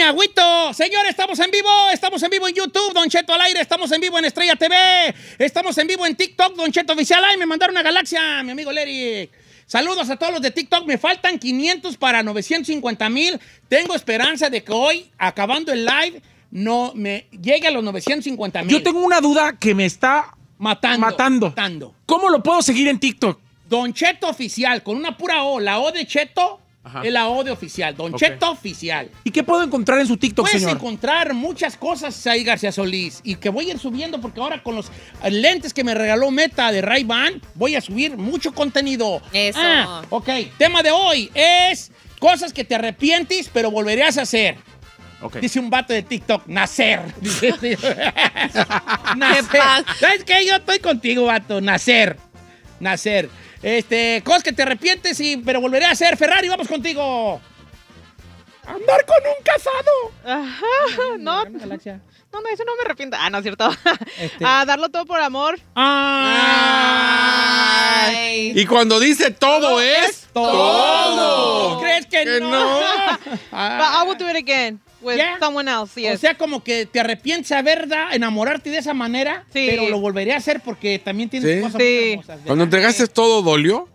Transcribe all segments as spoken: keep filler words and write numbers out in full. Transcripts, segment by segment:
agüito. Señores, estamos en vivo. Estamos en vivo en YouTube, Don Cheto al aire. Estamos en vivo en Estrella T V. Estamos en vivo en TikTok, Don Cheto Oficial. Ay, me mandaron una galaxia, mi amigo Eric. Saludos a todos los de TikTok. Me faltan quinientos para novecientos cincuenta mil. Tengo esperanza de que hoy, acabando el live, no me llegue a los novecientos cincuenta mil. Yo tengo una duda que me está matando, matando. matando. ¿Cómo lo puedo seguir en TikTok? Don Cheto Oficial, con una pura O. La O de Cheto. Ajá. Es la O de Oficial, Don okay. Cheto Oficial. ¿Y qué puedo encontrar en su TikTok, Puedes señor? Puedes encontrar muchas cosas ahí, García Solís, y que voy a ir subiendo porque ahora con los lentes que me regaló Meta de Ray-Ban voy a subir mucho contenido. Eso. Ah, ok, tema de hoy es cosas que te arrepientes pero volverías a hacer. Okay. Dice un vato de TikTok, nacer. Dice, nacer. ¿Sabes qué? Yo estoy contigo, vato, nacer. Nacer. Este, cosas que te arrepientes, y, pero volveré a hacer. Ferrari, vamos contigo. Andar con un casado. Ajá, no. No, no, eso no me arrepiento. Ah, no, es cierto. Este. Ah, darlo todo por amor. Ay. Ay. Y cuando dice todo, es, es todo. todo. ¿Crees que, que no? no? But I will do it again. With yeah. someone else, yes. O sea, como que te arrepientes, ¿verdad? Enamorarte de esa manera, sí. Pero lo volveré a hacer porque también tienes ¿Sí? cosas sí. muy hermosas. Cuando entregaste todo, ¿dolió?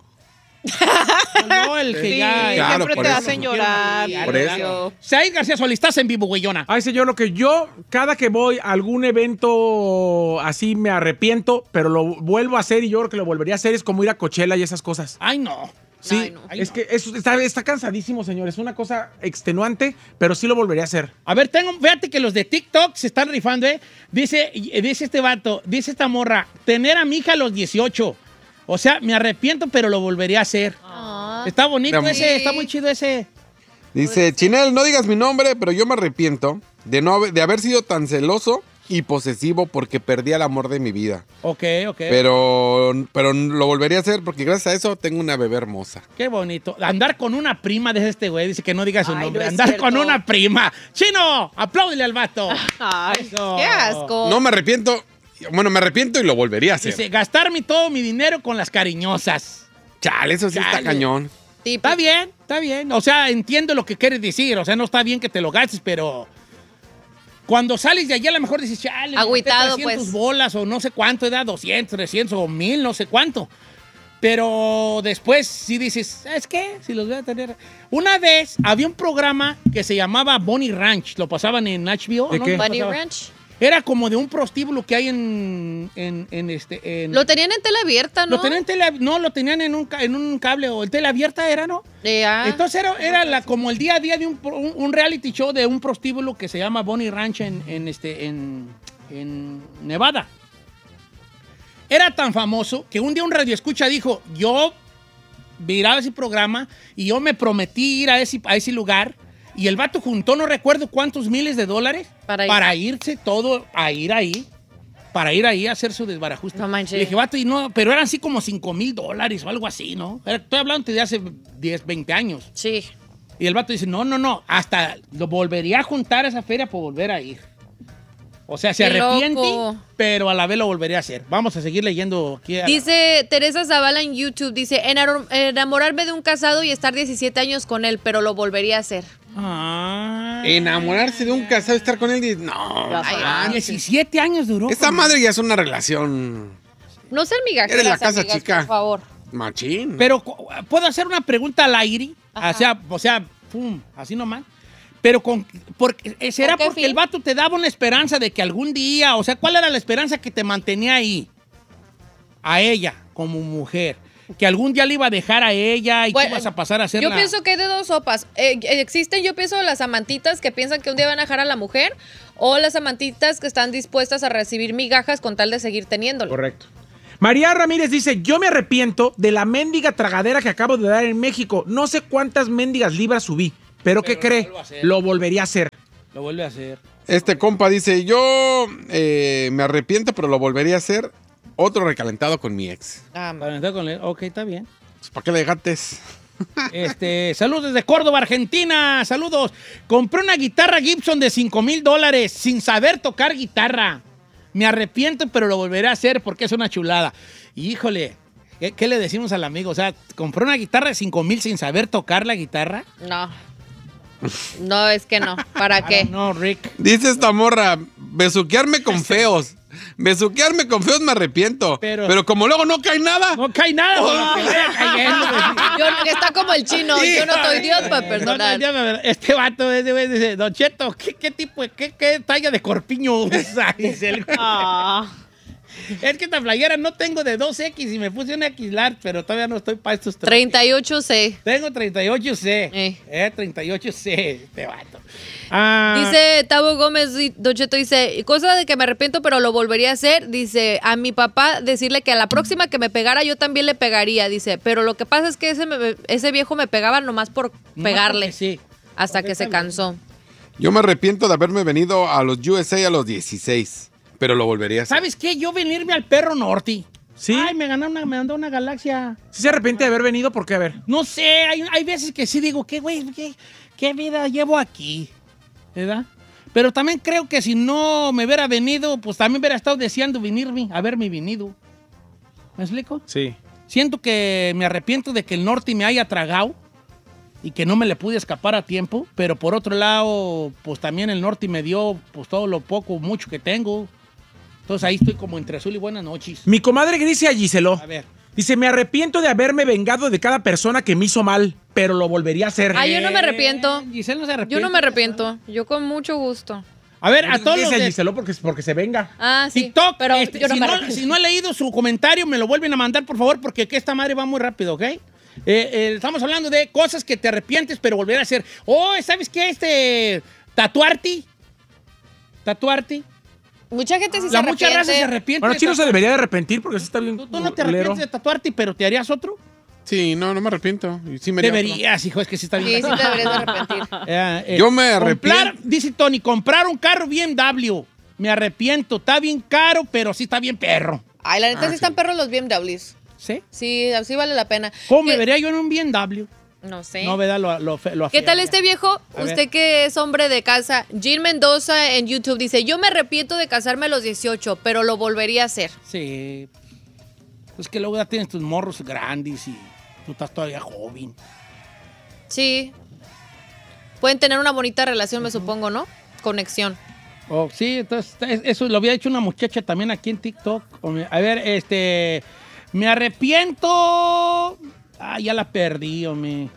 Dolió el que sí, ya... Claro, siempre te eso. hacen llorar. Por eso. Said García Solís, estás en vivo, güeyona. Ay, señor, lo que yo, cada que voy a algún evento así me arrepiento, pero lo vuelvo a hacer y yo creo que lo volvería a hacer, es como ir a Coachella y esas cosas. Ay, no. Sí, Ay, no. es que eso está, está cansadísimo, señor. Es una cosa extenuante, pero sí lo volvería a hacer. A ver, tengo, fíjate que los de TikTok se están rifando, ¿eh? Dice, dice este vato, dice esta morra, tener a mi hija a los dieciocho. O sea, me arrepiento, pero lo volvería a hacer. Ah. Está bonito sí. ese, está muy chido ese. Dice, Chinel, no digas mi nombre, pero yo me arrepiento de, no, de haber sido tan celoso y posesivo porque perdí el amor de mi vida. Ok, ok. Pero, pero lo volvería a hacer porque gracias a eso tengo una bebé hermosa. Qué bonito. Andar con una prima de este güey. Dice que no diga su Ay, nombre. No Andar cierto. con una prima. ¡Chino! ¡Apláudele al vato! Ay, eso. ¡Qué asco! No me arrepiento. Bueno, me arrepiento y lo volvería a hacer. Dice, gastarme todo mi dinero con las cariñosas. Chale, eso sí Chale. está cañón. Típico. Está bien, está bien. O sea, entiendo lo que quieres decir. O sea, no está bien que te lo gastes, pero... Cuando sales de allí a lo mejor dices, chale, agüitado, trescientas pues. bolas o no sé cuánto, edad, doscientos, trescientos o mil, no sé cuánto. Pero después sí dices, ¿sabes qué? Si los voy a tener... Una vez había un programa que se llamaba Bonnie Ranch, lo pasaban en H B O. ¿De ¿no? qué? Bonnie Ranch. Era como de un prostíbulo que hay en... en, en este, en, lo tenían en tele abierta, ¿no? Lo tenían en tele, no, lo tenían en un, en un cable o en tele abierta era, ¿no? Yeah. Entonces era, era la, como el día a día de un, un, un reality show de un prostíbulo que se llama Bonnie Ranch en, en, este, en, en Nevada. Era tan famoso que un día un radioescucha dijo, yo miraba ese programa y yo me prometí ir a ese, a ese lugar. Y el vato juntó, no recuerdo cuántos miles de dólares para, ir. para irse todo a ir ahí. Para ir ahí a hacer su desbarajuste. No manches. Y le dije, vato, y no, pero eran así como cinco mil dólares o algo así, ¿no? Estoy hablando de hace diez, veinte años. Sí. Y el vato dice, no, no, no, hasta lo volvería a juntar a esa feria por volver a ir. O sea, se Qué arrepiente, loco. pero a la vez lo volvería a hacer. Vamos a seguir leyendo aquí. Dice Teresa Zavala en YouTube, dice, enamorarme de un casado y estar diecisiete años con él, pero lo volvería a hacer. Ah, Enamorarse de un casado y estar con él. No, ay, diecisiete años duró. Esta madre ya es una relación. No sean migajeras, Eres la casa amigas, chica. por favor. Machín. Pero, ¿puedo hacer una pregunta al aire? O sea, o sea, pum, así nomás. Pero con, porque, ¿será ¿Por porque fin? el vato te daba una esperanza de que algún día, o sea, ¿cuál era la esperanza que te mantenía ahí? A ella, como mujer. Que algún día le iba a dejar a ella y Bueno, tú vas a pasar a ser Yo la... pienso que hay de dos sopas. Eh, existen, yo pienso, las amantitas que piensan que un día van a dejar a la mujer o las amantitas que están dispuestas a recibir migajas con tal de seguir teniéndolo. Correcto. María Ramírez dice, yo me arrepiento de la mendiga tragadera que acabo de dar en México. No sé cuántas mendigas libras subí, pero, pero ¿qué cree? Lo volvería a hacer. Lo vuelve a hacer. Este compa dice, yo eh, me arrepiento, pero lo volvería a hacer. Otro recalentado con mi ex. Ah, Con él. Ok, está bien. Pues, ¿para qué le dejaste? Este, saludos desde Córdoba, Argentina. Saludos. Compré una guitarra Gibson de cinco mil dólares sin saber tocar guitarra. Me arrepiento, pero lo volveré a hacer porque es una chulada. Híjole, ¿qué, qué le decimos al amigo? O sea, compró una guitarra de cinco mil sin saber tocar la guitarra. no. No, es que no. ¿Para qué? No, Rick. Dice esta morra, besuquearme con feos. Besuquearme con feos me arrepiento. Pero, pero como luego no cae nada. No cae nada. Oh. Que vaya cayendo, yo, está como el chino. Sí, yo no soy Dios para perdonar. No, no, este vato ese güey dice, Don Cheto, ¿qué, qué tipo, qué, qué talla de corpiño usa? Dice el güey. Oh. Es que esta playera no tengo de dos equis y me puse una equis large, pero todavía no estoy para estos treinta y ocho ce. Tengo treinta y ocho ce. Eh. eh treinta y ocho ce, este vato. Ah. Dice Tabo Gómez, Don Cheto dice, cosa de que me arrepiento, pero lo volvería a hacer. Dice, a mi papá decirle que a la próxima que me pegara yo también le pegaría. Dice, pero lo que pasa es que ese, me, ese viejo me pegaba nomás por no, pegarle. Sí. Hasta que se cansó. Yo me arrepiento de haberme venido a los U S A a los dieciséis. Pero lo volvería a hacer. ¿Sabes qué? Yo venirme al perro norte. ¿Sí? Ay, me ganó una, me mandó una galaxia. ¿Sí se arrepiente de haber venido? ¿Por qué? A ver. No sé, hay, hay veces que sí digo, ¿qué, güey? ¿Qué, qué vida llevo aquí? ¿Verdad? Pero también creo que si no me hubiera venido, pues también hubiera estado deseando venirme, haberme venido. ¿Me explico? Sí. Siento que me arrepiento de que el norte me haya tragado y que no me le pude escapar a tiempo, pero por otro lado, pues también el norte me dio pues todo lo poco, mucho que tengo. Entonces ahí estoy como entre azul y buenas noches. Mi comadre Grisia Giselo. A ver. Dice, me arrepiento de haberme vengado de cada persona que me hizo mal, pero lo volvería a hacer. Ah, yo no me arrepiento. Giselo no se arrepiente. Yo no me arrepiento. Yo con mucho gusto. A ver, a todos los de... Giselo porque, porque se venga. Ah, sí. TikTok, pero este, yo no si, me no, si no he leído su comentario, me lo vuelven a mandar, por favor, porque que esta madre va muy rápido, ¿ok? Eh, eh, estamos hablando de cosas que te arrepientes, pero volver a hacer. Oh, ¿sabes qué? Este, tatuarte. Tatuarte. Mucha gente sí la se arrepiente. Mucha raza se arrepiente. Bueno, Chino se debería de arrepentir porque eso está bien. ¿Tú, tú no te arrepientes de tatuarte, pero te harías otro? Sí, no, no me arrepiento. Sí me deberías, hijo, es que sí está bien. Sí, sí te deberías de arrepentir. eh, eh, Yo me arrepiento. Comprar, dice Tony, comprar un carro B M W. Me arrepiento. Está bien caro, pero sí está bien perro. Ay, la neta Ah, sí, sí están perros los B M Ws. ¿Sí? Sí, sí vale la pena. ¿Cómo me vería yo en un B M W? No sé. No, ¿verdad? Lo, lo, lo ¿Qué tal este viejo? A Usted ver. que es hombre de casa. Gil Mendoza en YouTube dice, yo me arrepiento de casarme a los dieciocho, pero lo volvería a hacer. Sí. Es que luego ya tienes tus morros grandes y tú estás todavía joven. Sí. Pueden tener una bonita relación, me supongo, ¿no? Conexión. Oh, sí, entonces eso lo había hecho una muchacha también aquí en TikTok. A ver, este... Me arrepiento... Ah, ya la perdí, hombre.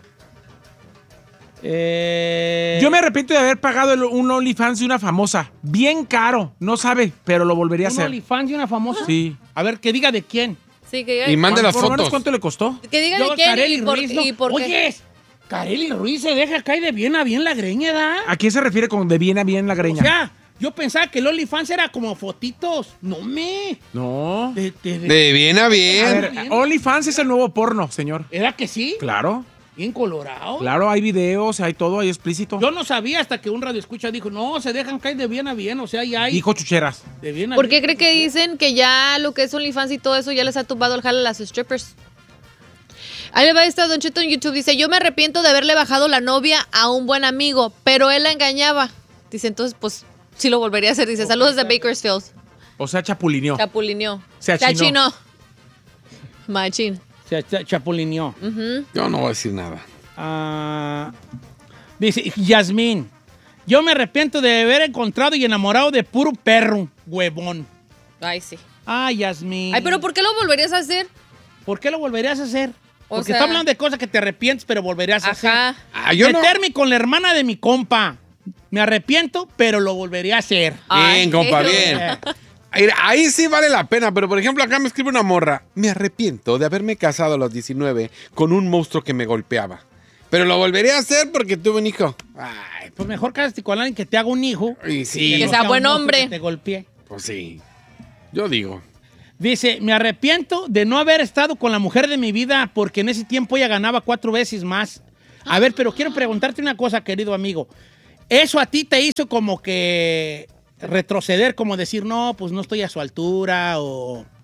Eh... Yo me arrepiento de haber pagado el, un OnlyFans de una famosa. Bien caro. No sabe, pero lo volvería a ¿Un hacer. OnlyFans de una famosa? Sí. A ver, que diga de quién. Sí, que Y mande las Por lo menos, fotos. ¿cuánto le costó? Que diga Yo, de quién Kareli y por, Ruiz, ¿no? y por qué. Oye, Kareli Ruiz se deja caer de bien a bien la greña, ¿da? ¿A quién se refiere con de bien a bien la greña? O sea, yo pensaba que el OnlyFans era como fotitos. No me. No. De, de, de- De bien a A bien. ver, OnlyFans es el nuevo porno, señor. ¿Era que sí? Claro. Bien colorado. Claro, hay videos, hay todo, hay explícito. Yo no sabía hasta que un radio escucha dijo, no, se dejan caer de bien a bien. O sea, ya hay Dijo chucheras. de bien a ¿Por qué bien. cree que dicen que ya lo que es OnlyFans y todo eso ya les ha tumbado el jale a las strippers? Ahí le va esta Don Cheto en YouTube. Dice, yo me arrepiento de haberle bajado la novia a un buen amigo, pero él la engañaba. Dice, entonces, pues, sí lo volvería a hacer. Dice, saludos de Bakersfield. O sea, chapulineó. Chapulineó. Se achinó. achinó. Machín. Se ch- chapulineó. Ujú. Yo no voy a decir nada. Ah, dice Yasmín, yo me arrepiento de haber encontrado y enamorado de puro perro, huevón. Ay, sí. Ay, Yasmín. Ay, pero ¿por qué lo volverías a hacer? ¿Por qué lo volverías a hacer? O Porque sea- está hablando de cosas que te arrepientes, pero volverías a hacer. Ajá. Ah, yo no. Meterme con la hermana de mi compa. Me arrepiento, pero lo volvería a hacer. Ay, Bien, compa, qué- bien. Ahí, ahí sí vale la pena, pero por ejemplo acá me escribe una morra. Me arrepiento de haberme casado a los diecinueve con un monstruo que me golpeaba. Pero lo volvería a hacer porque tuve un hijo. Ay, Pues mejor cásate con alguien que te haga un hijo. y sí, Que no sea un buen monstruo hombre. que te golpee. pues sí. Yo digo. Dice, me arrepiento de no haber estado con la mujer de mi vida porque en ese tiempo ella ganaba cuatro veces más. A ver, pero quiero preguntarte una cosa, querido amigo. ¿Eso a ti te hizo como que retroceder, como decir, no, pues no estoy a su altura o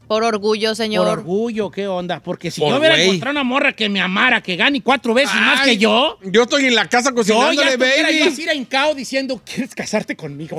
Por orgullo, señor. Por orgullo, ¿qué onda? Porque si Por yo hubiera güey. encontrado una morra que me amara, que gane cuatro veces más Ay, que yo, Yo estoy en la casa yo ya cocinándole, estuviera yo baby. así en cao diciendo, ¿quieres casarte conmigo?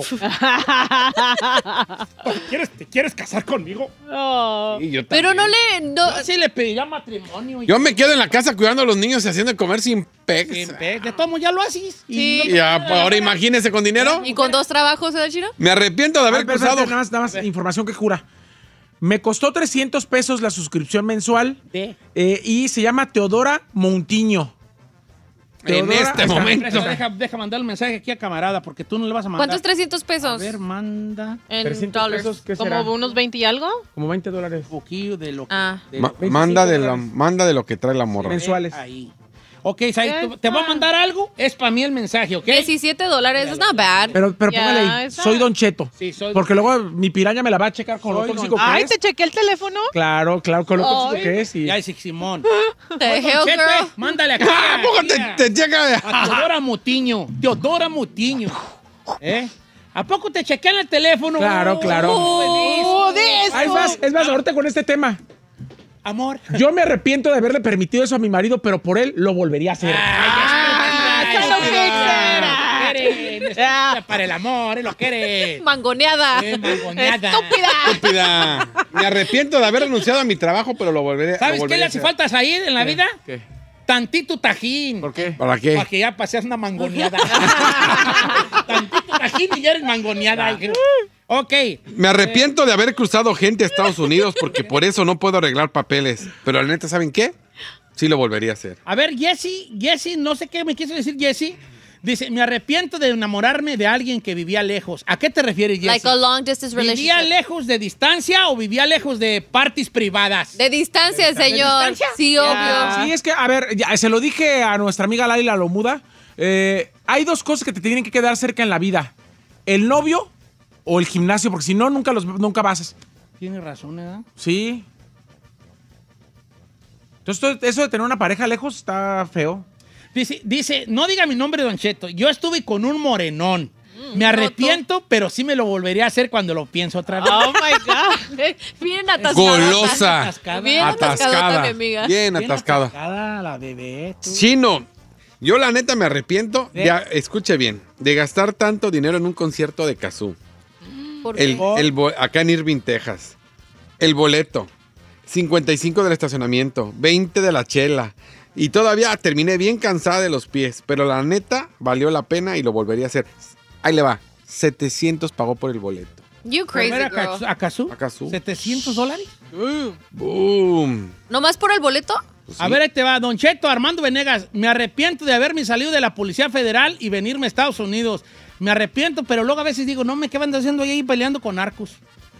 ¿Quieres, ¿Te quieres casar conmigo? Oh. Sí, yo Pero no también. le... No, Yo sí le pediría matrimonio. Yo me quedo en la casa cuidando a los niños y haciendo de comer sin pex. Sin pe- De todo modo, ya lo haces. Y Sí. no- Y a- ahora imagínese con dinero. ¿Y con dos trabajos, eh, Chino? Me arrepiento de haber Ay, espérate, cruzado. nada más, nada más información que cura. Me costó trescientos pesos la suscripción mensual De- eh, y se llama Teodora Montiño. En Teodora, este ahí está. momento. Deja, deja mandar el mensaje aquí a camarada, porque tú no le vas a mandar. ¿Cuántos trescientos A pesos? ver, manda En trescientos dólares. pesos, ¿qué ¿Como será? unos veinte y algo? Como veinte dólares. un poquillo de lo que... Ah. de Ma- lo- veinticinco manda, de la, dólares. manda de lo que trae la morra. Mensuales. Ahí. Ok, Said, tú- te voy a mandar algo. Es para mí el mensaje, ¿ok? diecisiete dólares, es not bad. Pero, pero Ya, póngale ahí, esa- soy Don Cheto. Sí, soy- Porque luego mi piraña me la va a checar con lo Soy tóxico Don- que Ay, es. te chequé el teléfono. Claro, claro, con lo tóxico Ay. que es. Y... Ya es Simón. The hell, Chepe, girl. mándale aquí. ¿A poco aquí te, a- te checa? a Teodora Mutiño. Teodora Mutiño. ¿Eh? ¿A poco te chequean el teléfono? Claro, claro. Oh, de eso. Ah, es más, es más, ahorita con este tema. Amor. Yo me arrepiento de haberle permitido eso a mi marido, pero por él lo volvería a hacer. Ah, Ay, Chano ay, Fixer. ay, eres, necesita para el amor, es lo que eres. Mangoneada. Eh, mangoneada. Estúpida. Estúpida. Me arrepiento de haber renunciado a mi trabajo, pero lo volveré, lo ¿Sabes qué volveré le a hace hacer. falta a Said en la vida? ¿Qué? Tantito tajín. ¿Por qué? ¿Para qué? Para que ya paseas una mangoneada. Tantito tajín y ya eres mangoneada. Ok. Me arrepiento de haber cruzado gente a Estados Unidos porque por eso no puedo arreglar papeles. Pero la neta, ¿saben qué? Sí lo volvería a hacer. A ver, Jesse, Jesse, no sé qué me quiso decir Jesse. Dice, me arrepiento de enamorarme de alguien que vivía lejos. ¿A qué te refieres, Jesse? Like a long distance ¿Vivía relationship. lejos de distancia o vivía lejos de parties privadas? De distancia, señor. distancia? Sí, Ya. obvio. Sí, es que, a ver, ya, se lo dije a nuestra amiga Laila Lomuda. Eh, hay dos cosas que te tienen que quedar cerca en la vida. El novio o el gimnasio, porque si no, nunca los nunca vas. Tienes razón, ¿verdad? Sí. Entonces, todo- eso de tener una pareja lejos está feo. Dice, dice, no diga mi nombre, Don Cheto. Yo estuve con un morenón. Me arrepiento, pero sí me lo volvería a hacer cuando lo pienso otra vez. Oh my God. Bien atascada. Golosa. Atascada. Bien atascadota, Atascada. mi amiga. Bien Bien atascada. atascada la bebé. tú. Chino, yo la neta me arrepiento, ¿Eh? ya, escuche bien, de gastar tanto dinero en un concierto de Kazoo. ¿Por qué? El, el bo- acá en Irving, Texas. El boleto, cincuenta y cinco del estacionamiento, veinte de la chela. Y todavía terminé bien cansada de los pies, pero la neta valió la pena y lo volvería a hacer. Ahí le va, setecientos pagó por el boleto. You ¿Por crazy ver a girl. Katsu- ¿A Kazoo? A Kazoo. ¿setecientos dólares? ¡Boom! ¿Nomás por el boleto? A ver, ahí te va. Don Cheto, Armando Venegas. Me arrepiento de haberme salido de la Policía Federal y venirme a Estados Unidos. Me arrepiento, pero luego a veces digo, no, me ¿qué van haciendo ahí peleando con narcos?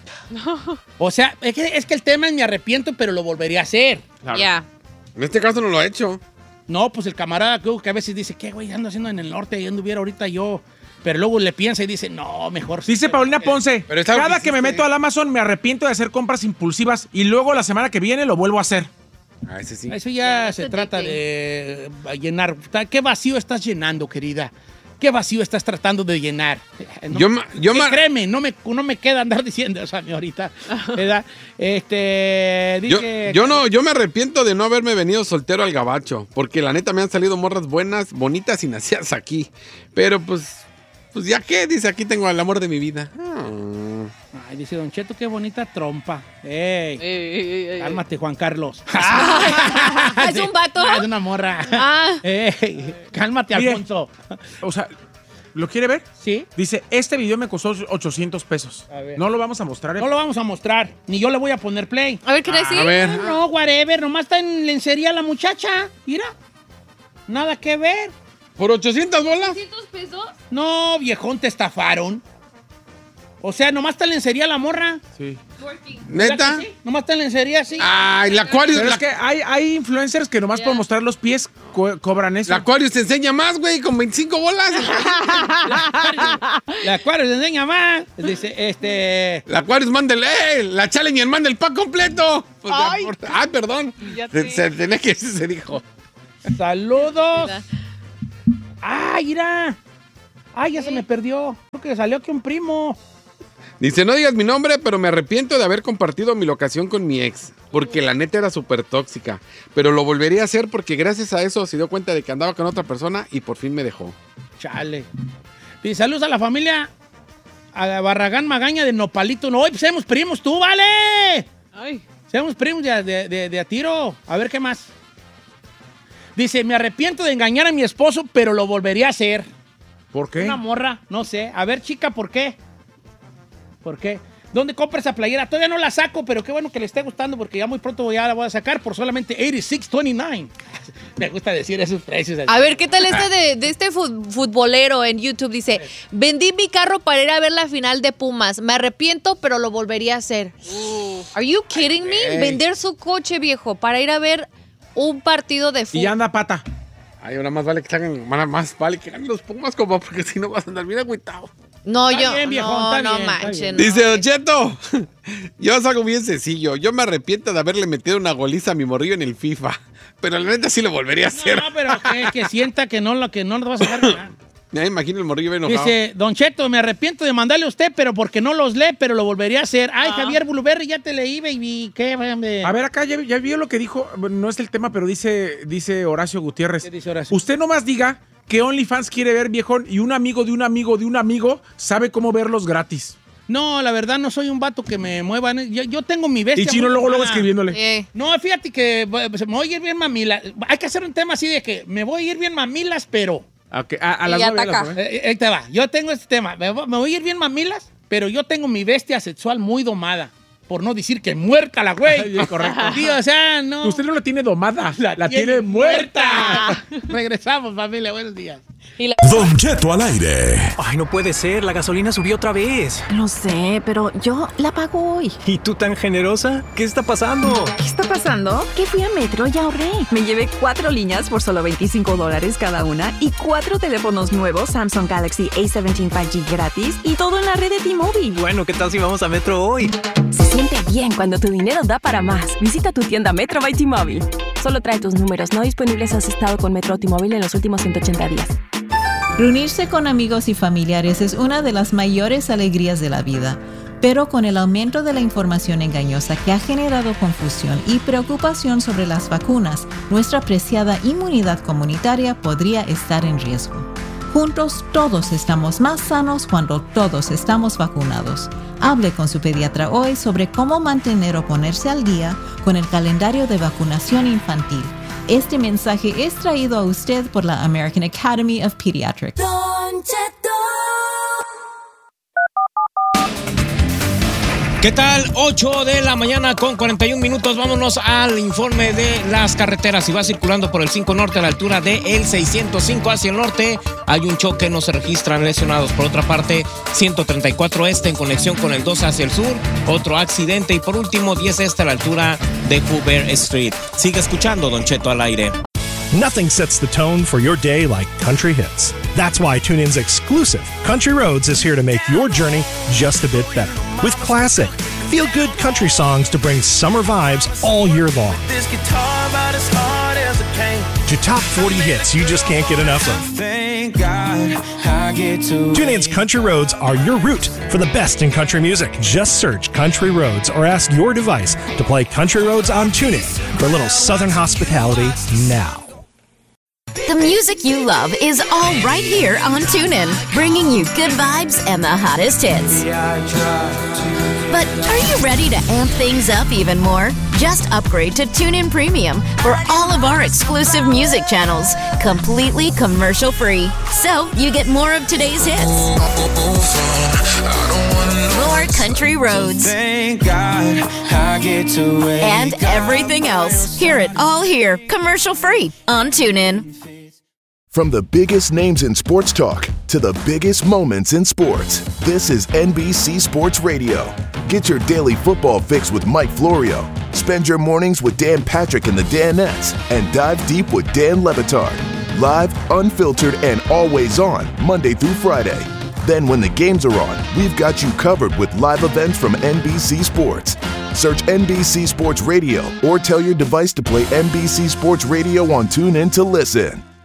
O sea, es que, es que el tema es me arrepiento, pero lo volvería a hacer. Ya. En este caso no lo ha hecho. No, pues el camarada que, que a veces dice, ¿qué güey ando haciendo en el norte? Ahí anduviera ahorita yo. Pero luego le piensa y dice, no, mejor. Dice Paulina Ponce, Pero es algo cada que que me hiciste. meto al Amazon me arrepiento de hacer compras impulsivas y luego la semana que viene lo vuelvo a hacer. Ah, ese sí. Eso ya Yeah, se that's trata addicting. de eh, llenar. ¿Qué vacío estás llenando, querida? ¿Qué vacío estás tratando de llenar? No, Yo ma- yo que ma- créeme, no me, no me queda andar diciendo eso a mí ahorita. ¿Verdad? Este, Yo, dije- yo no, yo me arrepiento de no haberme venido soltero al gabacho, porque la neta me han salido morras buenas, bonitas y nacidas aquí. Pero pues, pues ya qué, dice, aquí tengo al amor de mi vida. Ah. Ay, dice Don Cheto, qué bonita trompa. Ey, Ey, ey, ey, ey. cálmate, Juan Carlos. ¿Es un vato? Ah, es una morra. Ah. Ey, cálmate, Mire. Alfonso. O sea, ¿lo quiere ver? ¿Sí? Dice, este video me costó ochocientos pesos. A ver. No lo vamos a mostrar. ¿eh? No lo vamos a mostrar, ni yo le voy a poner play. A ver, ¿qué decir? A ver. No, no, whatever, nomás está en lencería la muchacha. Mira, nada que ver. ¿Por ochocientas bolas? ¿trescientos pesos? No, viejón, te estafaron. O sea, nomás está en lencería la morra. Sí. ¿Verdad ¿Neta? que sí? Nomás está en lencería, sí. Ay, la Aquarius, Pero la, es que hay, hay influencers que nomás Ya. por mostrar los pies co- cobran eso. la Aquarius te enseña más, güey, con veinticinco bolas. La Acuario se enseña más. Dice, este... La Aquarius manda el, eh, la Challenger manda el pack completo. Pues, Ay. ay, ay, perdón. Ya Se, sé. se tenía que se dijo. Saludos. ¡Ay, mira! ¡Ay, ya se me perdió! Creo que salió aquí un primo. Dice, no digas mi nombre, pero me arrepiento de haber compartido mi locación con mi ex. Porque la neta era súper tóxica. Pero lo volvería a hacer porque gracias a eso se dio cuenta de que andaba con otra persona y por fin me dejó. Chale. Dice, saludos a la familia a Barragán Magaña de Nopalito. No, pues seamos primos tú, vale. Ay. Seamos primos de, de, de, de a tiro. A ver, ¿qué más? Dice, me arrepiento de engañar a mi esposo, pero lo volvería a hacer. ¿Por qué? Una morra, no sé. A ver, chica, ¿por qué? ¿Por qué? ¿Dónde compra esa playera? Todavía no la saco, pero qué bueno que le esté gustando porque ya muy pronto ya la voy a sacar por solamente ochenta y seis veintinueve. Me gusta decir esos precios. A ver, ¿qué tal este de, de este futbolero en YouTube? Dice, vendí mi carro para ir a ver la final de Pumas. Me arrepiento, pero lo volvería a hacer. Uh. Are you kidding me? Ay, Vender su coche, viejo, para ir a ver un partido de fútbol. Y anda pata. Ay, ahora más vale que hagan, más vale que hagan los Pumas, como porque si no vas a andar bien agüitado. No, Está yo, bien, viejo, no, está no bien, está manchen. bien. no. Dice Don Cheto, yo es algo bien sencillo. Yo me arrepiento de haberle metido una goliza a mi morrillo en el FIFA. Pero la neta sí lo volvería a hacer. No, pero que, que sienta que no lo que no lo vas a dejar ganar. Me imagino el morrillo bien enojado. Dice, Don Cheto, me arrepiento de mandarle a usted, pero porque no los lee, pero lo volvería a hacer. Ay, Ah. Javier Blueberry, ya te leí, baby. ¿Qué, hombre? A ver, acá ya, ya vio lo que dijo. No es el tema, pero dice, dice Horacio Gutiérrez. ¿Qué dice Horacio? Usted nomás diga que OnlyFans quiere ver, viejón, y un amigo de un amigo de un amigo sabe cómo verlos gratis. No, la verdad, no soy un vato que me mueva. Yo, yo tengo mi bestia. Y Chino muy luego, luego tomada. escribiéndole. Eh, No, fíjate que pues, me voy a ir bien mamilas. Hay que hacer un tema así de que me voy a ir bien mamilas, pero... Ok, A, a Y las nueve, a las ataca. nueve. Eh, ahí te va. Yo tengo este tema. Me voy, me voy a ir bien mamilas, pero yo tengo mi bestia sexual muy domada. Por no decir que muerta la güey. Ay, correcto. Sí, o sea, no. Usted no la tiene domada, la, tiene muerta. Regresamos, familia. Buenos días. Y la... Don Cheto al aire. Ay, no puede ser, la gasolina subió otra vez. Lo sé, pero yo la pago hoy. ¿Y tú tan generosa? ¿Qué está pasando? ¿Qué está pasando? Que fui a Metro y ahorré. Me llevé cuatro líneas por solo veinticinco dólares cada una y cuatro teléfonos nuevos Samsung Galaxy A diecisiete cinco G gratis y todo en la red de T-Mobile. Bueno, ¿qué tal si vamos a Metro hoy? Se siente bien cuando tu dinero da para más. Visita tu tienda Metro by T-Mobile. Solo trae tus números no disponibles si has estado con Metro o T-Mobile en los últimos ciento ochenta días. Reunirse con amigos y familiares es una de las mayores alegrías de la vida, pero con el aumento de la información engañosa que ha generado confusión y preocupación sobre las vacunas, nuestra preciada inmunidad comunitaria podría estar en riesgo. Juntos todos estamos más sanos cuando todos estamos vacunados. Hable con su pediatra hoy sobre cómo mantener o ponerse al día con el calendario de vacunación infantil. Este mensaje es traído a usted por la American Academy of Pediatrics. ¿Qué tal? ocho de la mañana con cuarenta y un minutos. Vámonos al informe de las carreteras. Si va circulando por el cinco Norte a la altura de el seiscientos cinco hacia el norte, hay un choque, no se registran lesionados. Por otra parte, ciento treinta y cuatro Este en conexión con el dos hacia el sur, otro accidente. Y por último, diez Este a la altura de Hoover Street. Sigue escuchando Don Cheto al aire. Nothing sets the tone for your day like country hits. That's why TuneIn's exclusive Country Roads is here to make your journey just a bit better. With classic, feel-good country songs to bring summer vibes all year long. To top forty hits you just can't get enough of. TuneIn's Country Roads are your route for the best in country music. Just search Country Roads or ask your device to play Country Roads on TuneIn for a little southern hospitality now. The music you love is all right here on TuneIn, bringing you good vibes and the hottest hits. But are you ready to amp things up even more? Just upgrade to TuneIn Premium for all of our exclusive music channels, completely commercial-free. So you get more of today's hits. More country roads. And everything else. Hear it all here, commercial-free on TuneIn. From the biggest names in sports talk to the biggest moments in sports, this is N B C Sports Radio. Get your daily football fix with Mike Florio. Spend your mornings with Dan Patrick and the Danettes, and dive deep with Dan Le Batard. Live, unfiltered, and always on, Monday through Friday. Then when the games are on, we've got you covered with live events from N B C Sports. Search N B C Sports Radio or tell your device to play N B C Sports Radio on TuneIn to listen.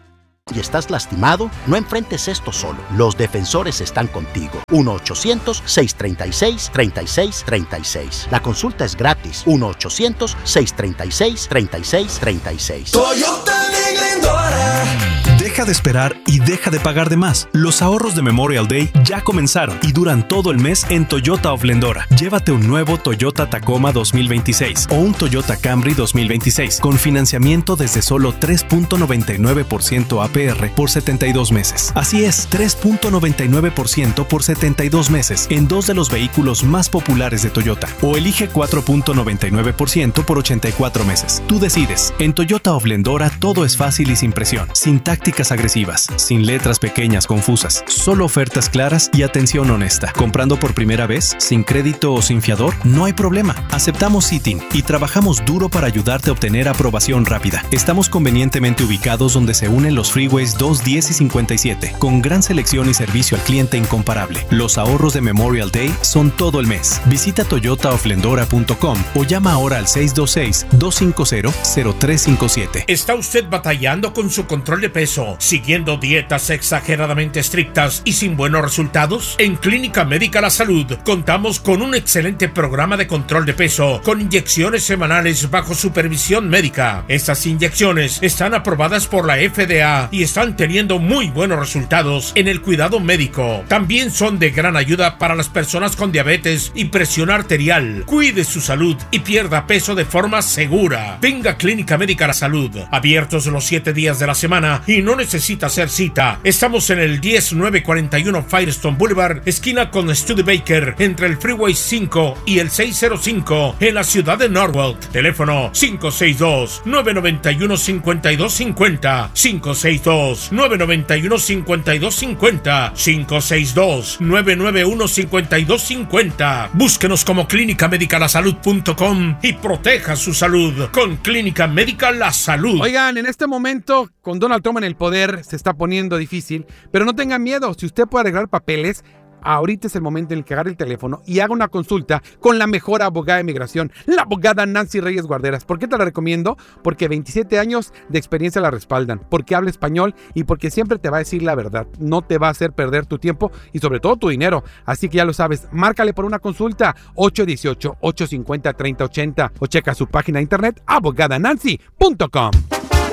y estás lastimado, no enfrentes esto solo. Los defensores están contigo. uno ochocientos, seiscientos treinta y seis, treinta y seis treinta y seis. La consulta es gratis. uno ochocientos, seiscientos treinta y seis, treinta y seis treinta y seis. Toyota de Glendora. Deja de esperar y deja de pagar de más. Los ahorros de Memorial Day ya comenzaron y duran todo el mes en Toyota of Glendora. Llévate un nuevo Toyota Tacoma dos mil veintiséis o un Toyota Camry dos mil veintiséis con financiamiento desde solo tres punto noventa y nueve por ciento A P R por setenta y dos meses. Así es, tres punto noventa y nueve por ciento por setenta y dos meses en dos de los vehículos más populares de Toyota. O elige cuatro punto noventa y nueve por ciento por ochenta y cuatro meses. Tú decides. En Toyota of Glendora todo es fácil y sin presión, sin tácticas agresivas, sin letras pequeñas confusas, solo ofertas claras y atención honesta. Comprando por primera vez, sin crédito o sin fiador, no hay problema. Aceptamos Citin y trabajamos duro para ayudarte a obtener aprobación rápida. Estamos convenientemente ubicados donde se unen los freeways dos, diez y cincuenta y siete, con gran selección y servicio al cliente incomparable. Los ahorros de Memorial Day son todo el mes. Visita toyota of glendora punto com o llama ahora al seis dos seis, dos cinco cero, cero tres cinco siete. ¿Está usted batallando con su control de peso, siguiendo dietas exageradamente estrictas y sin buenos resultados? En Clínica Médica La Salud contamos con un excelente programa de control de peso con inyecciones semanales bajo supervisión médica. Estas inyecciones están aprobadas por la F D A y están teniendo muy buenos resultados en el cuidado médico. También son de gran ayuda para las personas con diabetes y presión arterial. Cuide su salud y pierda peso de forma segura. Venga a Clínica Médica La Salud, abiertos los siete días de la semana y no necesita hacer cita. Estamos en el diez mil novecientos cuarenta y uno Firestone Boulevard, esquina con Studebaker, entre el Freeway cinco y el seiscientos cinco en la ciudad de Norwalk. Teléfono cinco seis dos, nueve nueve uno, cinco dos cinco cero, cinco seis dos, nueve nueve uno, cinco dos cinco cero, cinco seis dos, nueve nueve uno, cinco dos cinco cero. Búsquenos como clínica médica la salud punto com y proteja su salud con Clínica Médica La Salud. Oigan, en este momento, con Donald Trump en el poder, se está poniendo difícil, pero no tengan miedo. Si usted puede arreglar papeles, ahorita es el momento en el que agarre el teléfono y haga una consulta con la mejor abogada de migración, la abogada Nancy Reyes Guarderas. ¿Por qué te la recomiendo? Porque veintisiete años de experiencia la respaldan, porque habla español y porque siempre te va a decir la verdad. No te va a hacer perder tu tiempo y sobre todo tu dinero. Así que ya lo sabes, márcale por una consulta ocho uno ocho, ocho cinco cero, tres cero ocho cero o checa su página de internet abogada nancy punto com.